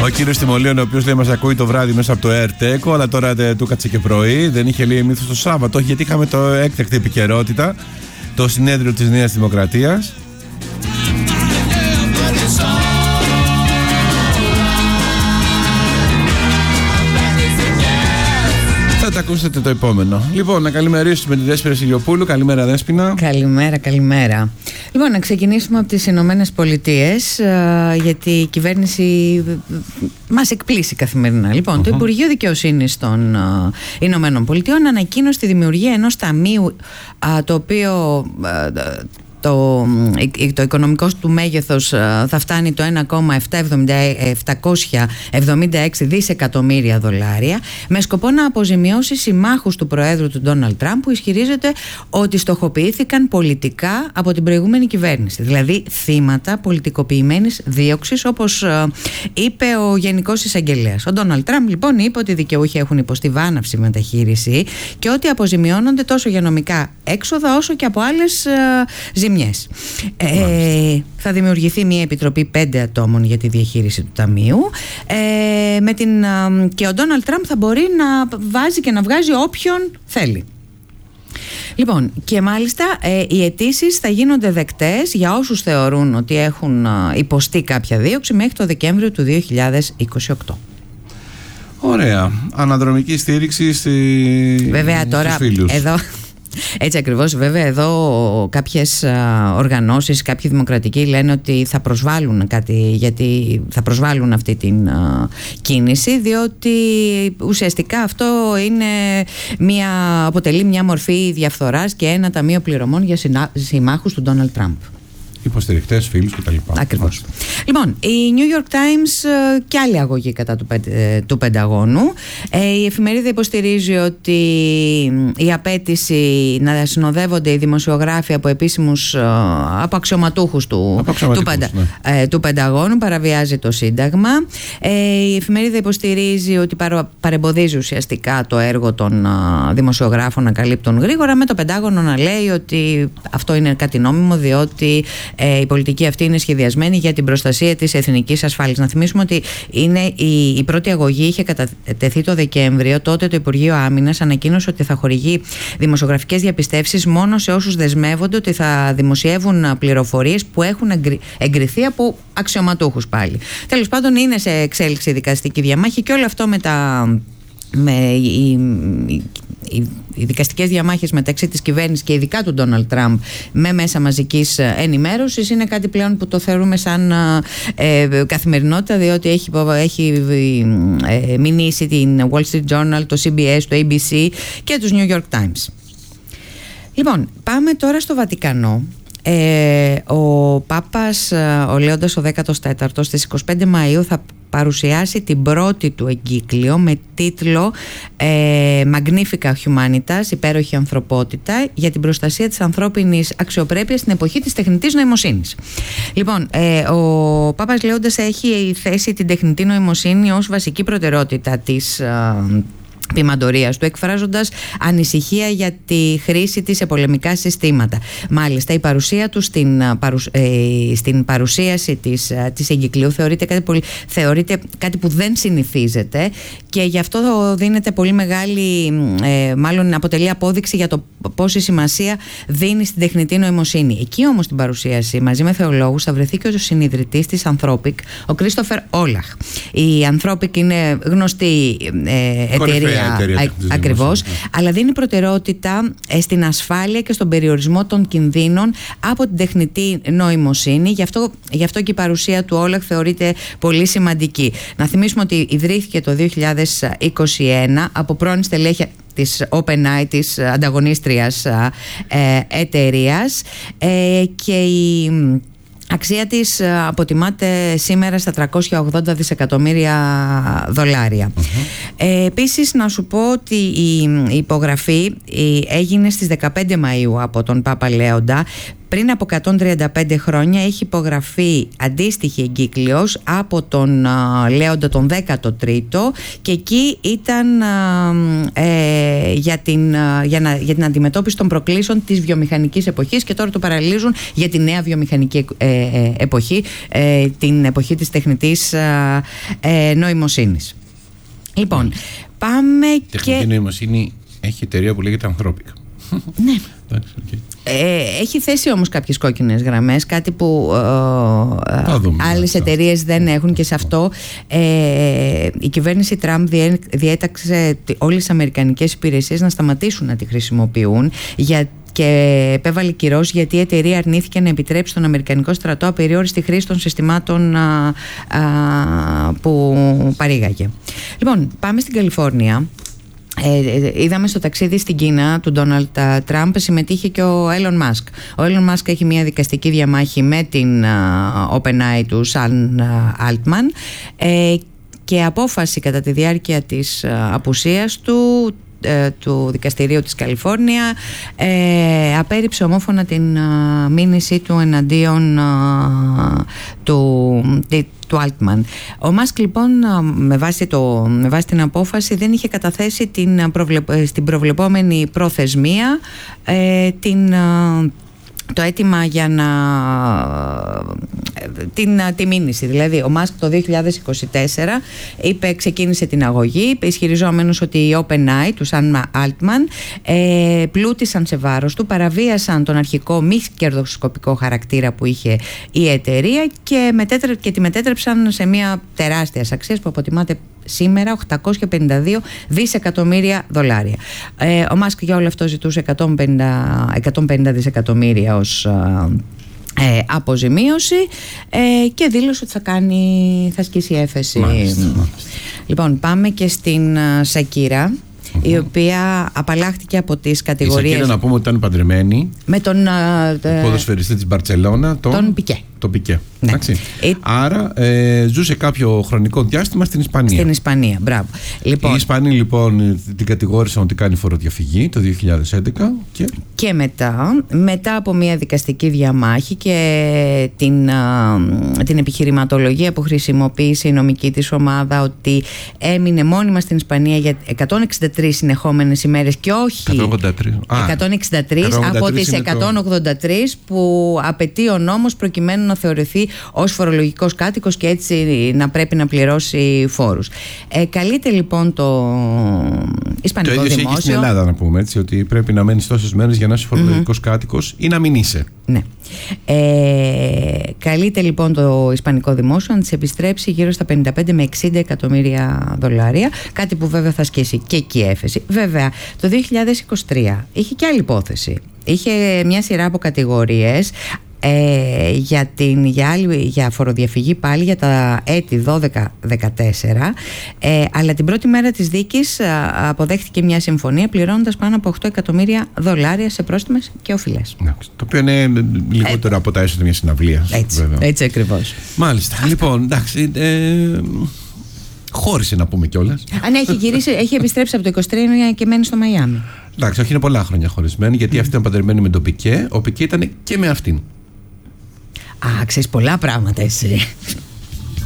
Ο κύριος Τιμολίων, ο οποίος λέει μας ακούει το βράδυ μέσα από το ΕΡΤΕΚΟ, αλλά τώρα του κάτσε και πρωί. Δεν είχε λέει μύθος το Σάββατο, γιατί είχαμε το έκτακτη επικαιρότητα, το συνέδριο της Νέας Δημοκρατίας. Θα τα ακούσετε το επόμενο. Λοιπόν, να καλημερίσουμε τη Δέσποινα Σιλιοπούλου. Καλημέρα, Δέσποινα. Καλημέρα. Λοιπόν, να ξεκινήσουμε από τις Ηνωμένες Πολιτείες, γιατί η κυβέρνηση μας εκπλήσει καθημερινά. Λοιπόν, το Υπουργείο Δικαιοσύνης των Ηνωμένων Πολιτειών ανακοίνωσε τη δημιουργία ενός ταμείου, το οποίο το οικονομικό του μέγεθος θα φτάνει το 1,776 δισεκατομμύρια δολάρια, με σκοπό να αποζημιώσει συμμάχους του Προέδρου του Ντόναλντ Τραμπ, που ισχυρίζεται ότι στοχοποιήθηκαν πολιτικά από την προηγούμενη κυβέρνηση, δηλαδή θύματα πολιτικοποιημένης δίωξης, όπως είπε ο Γενικός Εισαγγελέας. Ο Ντόναλντ Τραμπ λοιπόν είπε ότι οι δικαιούχοι έχουν υποστεί βάναυση μεταχείριση και ότι αποζημιώνονται τόσο για νομικά έξοδα όσο και από άλλες ζημιές. Θα δημιουργηθεί μια επιτροπή 5 ατόμων για τη διαχείριση του ταμείου, και ο Ντόναλντ Τραμπ θα μπορεί να βάζει και να βγάζει όποιον θέλει. Λοιπόν, και μάλιστα οι αιτήσεις θα γίνονται δεκτές για όσους θεωρούν ότι έχουν υποστεί κάποια δίωξη μέχρι το Δεκέμβριο του 2028. Ωραία. Αναδρομική στήριξη βέβαια τώρα στους φίλους. Εδώ... Έτσι ακριβώς, βέβαια εδώ κάποιες οργανώσεις, κάποιοι δημοκρατικοί λένε ότι θα προσβάλλουν κάτι, γιατί θα προσβάλλουν αυτή την κίνηση, διότι ουσιαστικά αυτό αποτελεί μια μορφή διαφθοράς και ένα ταμείο πληρωμών για συμμάχους του Ντόναλντ Τραμπ. Υποστηρικτές, φίλους κτλ. Ακριβώς. Λοιπόν, η New York Times και άλλη αγωγή κατά του Πενταγώνου. Η εφημερίδα υποστηρίζει ότι η απέτηση να συνοδεύονται οι δημοσιογράφοι από από αξιωματούχους του Πενταγώνου παραβιάζει το Σύνταγμα. Η εφημερίδα υποστηρίζει ότι παρεμποδίζει ουσιαστικά το έργο των δημοσιογράφων να καλύπτουν γρήγορα, με το Πεντάγωνο να λέει ότι αυτό είναι κάτι νόμιμο, διότι η πολιτική αυτή είναι σχεδιασμένη για την προστασία της εθνικής ασφάλειας. Να θυμίσουμε ότι η πρώτη αγωγή είχε κατατεθεί το Δεκέμβριο. Τότε το Υπουργείο Άμυνας ανακοίνωσε ότι θα χορηγεί δημοσιογραφικές διαπιστεύσεις μόνο σε όσους δεσμεύονται ότι θα δημοσιεύουν πληροφορίες που έχουν εγκριθεί από αξιωματούχους πάλι. Τέλος πάντων, είναι σε εξέλιξη η δικαστική διαμάχη, και όλο αυτό οι δικαστικές διαμάχες μεταξύ της κυβέρνησης και ειδικά του Ντόναλντ Τραμπ με μέσα μαζικής ενημέρωσης είναι κάτι πλέον που το θεωρούμε σαν καθημερινότητα, διότι έχει μηνύσει την Wall Street Journal, το CBS, το ABC και τους New York Times. Λοιπόν, πάμε τώρα στο Βατικανό. Ο Πάπας, ο Λέοντας ο 14ος, στις 25 Μαΐου θα παρουσιάσει την πρώτη του εγκύκλιο με τίτλο Magnifica Humanitas, υπέροχη ανθρωπότητα, για την προστασία της ανθρώπινης αξιοπρέπειας στην εποχή της τεχνητής νοημοσύνης. Λοιπόν, ο Πάπας Λέοντας έχει θέσει την τεχνητή νοημοσύνη ως βασική προτεραιότητα της ποιμαντορίας του, εκφράζοντας ανησυχία για τη χρήση της σε πολεμικά συστήματα. Μάλιστα, η παρουσία του στην παρουσίαση της εγκυκλίου θεωρείται κάτι που δεν συνηθίζεται, και γι' αυτό δίνεται πολύ μεγάλη, μάλλον αποτελεί απόδειξη για το πόση σημασία δίνει στην τεχνητή νοημοσύνη. Εκεί όμως στην παρουσίαση, μαζί με θεολόγους, θα βρεθεί και ο συνειδητής της Anthropic, ο Κρίστοφερ Όλαχ. Η Anthropic είναι γνωστή εταιρεία, ακριβώς, αλλά δίνει προτεραιότητα στην ασφάλεια και στον περιορισμό των κινδύνων από την τεχνητή νοημοσύνη. Γι' αυτό και η παρουσία του Όλαχ θεωρείται πολύ σημαντική. Να θυμίσουμε ότι ιδρύθηκε το 2021 από πρώην στελέχη της OpenAI, της ανταγωνίστριας εταιρείας, και η αξία της αποτιμάται σήμερα στα 380 δισεκατομμύρια δολάρια. Επίσης, να σου πω ότι η υπογραφή έγινε στις 15 Μαΐου από τον Πάπα Λέοντα. πριν από 135 χρόνια έχει υπογραφεί αντίστοιχη εγκύκλειος από τον Λέοντα τον 13ο και εκεί ήταν για την αντιμετώπιση των προκλήσεων της βιομηχανικής εποχής, και τώρα το παραλύζουν για τη νέα βιομηχανική εποχή, την εποχή της τεχνητής νοημοσύνης. Λοιπόν, πάμε τεχνητή νοημοσύνη έχει εταιρεία που λέγεται Anthropic. Ναι. Έχει θέσει όμως κάποιες κόκκινες γραμμές, κάτι που άλλες εταιρείες δεν έχουν, και σε αυτό η κυβέρνηση Τραμπ διέταξε όλες τις αμερικανικές υπηρεσίες να σταματήσουν να τη χρησιμοποιούν και επέβαλε κυρώσεις γιατί η εταιρεία αρνήθηκε να επιτρέψει στον Αμερικανικό στρατό απεριόριστη χρήση των συστημάτων που παρήγαγε. Λοιπόν, πάμε στην Καλιφόρνια. Είδαμε στο ταξίδι στην Κίνα του Ντόναλντ Τραμπ συμμετείχε και ο Έιλον Μάσκ. Ο Έιλον Μάσκ έχει μια δικαστική διαμάχη με την OpenAI του Σαν Altman και απόφαση κατά τη διάρκεια της απουσίας του δικαστηρίου της Καλιφόρνια απέρριψε ομόφωνα την μήνυσή του εναντίον του Altman. Ο Μάσκ λοιπόν με βάση την απόφαση δεν είχε καταθέσει στην προβλεπόμενη προθεσμία το αίτημα για τη μήνυση. Δηλαδή ο Μάσκ το 2024 ξεκίνησε την αγωγή, ισχυριζόμενος ότι οι OpenAI του Σαν Altman πλούτησαν σε βάρος του, παραβίασαν τον αρχικό μη κερδοσκοπικό χαρακτήρα που είχε η εταιρεία και τη μετέτρεψαν σε μια τεράστια αξία που αποτιμάται σήμερα $852 δισεκατομμύρια. Ο Μάσκ για όλο αυτό ζητούσε 150 δισεκατομμύρια ως αποζημίωση και δήλωσε ότι θα ασκήσει έφεση. Μάλιστα. Λοιπόν, πάμε και στην Σακύρα, η οποία απαλλάχθηκε από τις κατηγορίες. Η Σακύρα, να πούμε ότι ήταν παντρεμένη με τον ποδοσφαιριστή της Μπαρτσελώνα, τον Πικέ. Το Πικέ. Ναι. Άρα ζούσε κάποιο χρονικό διάστημα στην Ισπανία. Στην Ισπανία, μπράβο. Λοιπόν, οι Ισπανοί λοιπόν την κατηγόρησαν ότι κάνει φοροδιαφυγή το 2011 και μετά από μια δικαστική διαμάχη και την επιχειρηματολογία που χρησιμοποίησε η νομική της ομάδα ότι έμεινε μόνιμα στην Ισπανία για 163 συνεχόμενες ημέρες και όχι 163 από τις 183 που απαιτεί ο νόμος προκειμένου να θεωρηθεί ως φορολογικός κάτοικος και έτσι να πρέπει να πληρώσει φόρους. Καλείται λοιπόν το Ισπανικό Δημόσιο. Το ίδιο έχει στην Ελλάδα, να πούμε έτσι, ότι πρέπει να μένεις τόσες μέρες για να είσαι φορολογικός κάτοικος ή να μην είσαι. Ναι. Καλείται λοιπόν το Ισπανικό Δημόσιο να της επιστρέψει γύρω στα 55 με 60 εκατομμύρια δολάρια, κάτι που βέβαια θα ασκήσει και εκεί έφεση. Βέβαια, το 2023 είχε και άλλη υπόθεση. Είχε μια σειρά από κατηγορίες για φοροδιαφυγή πάλι για τα έτη 12-14, αλλά την πρώτη μέρα της δίκης αποδέχτηκε μια συμφωνία πληρώνοντας πάνω από 8 εκατομμύρια δολάρια σε πρόστιμες και οφειλές. Το οποίο είναι λιγότερο από τα έσοδα μια συναυλίας. Έτσι ακριβώς. Μάλιστα. Λοιπόν, εντάξει, χώρισε να πούμε κιόλας. Αν έχει επιστρέψει από το 23 και μένει στο Μαϊάμι. Εντάξει, όχι, είναι πολλά χρόνια χωρισμένη, γιατί αυτή ήταν παντρεμένη με τον Πικέ. Ο Πικέ ήταν και με αυτήν. Ξέρεις πολλά πράγματα εσύ.